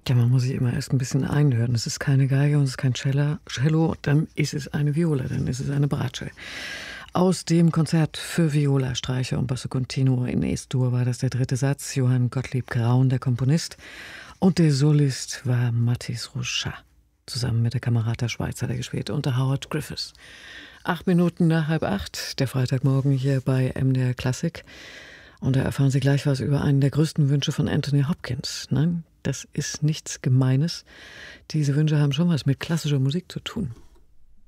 Ja, man muss sich immer erst ein bisschen einhören. Es ist keine Geige und es ist kein Cello, dann ist es eine Viola, dann ist es eine Bratsche. Aus dem Konzert für Viola, Streicher und Basso Continuo in Es-Dur war das der dritte Satz. Johann Gottlieb Graun, der Komponist. Und der Solist war Mathis Rouchat. Zusammen mit der Camerata Schweiz hat er gespielt, unter Howard Griffiths. 8 Minuten nach 7:30, der Freitagmorgen hier bei MDR Klassik. Und da erfahren Sie gleich was über einen der größten Wünsche von Anthony Hopkins. Nein, das ist nichts Gemeines. Diese Wünsche haben schon was mit klassischer Musik zu tun.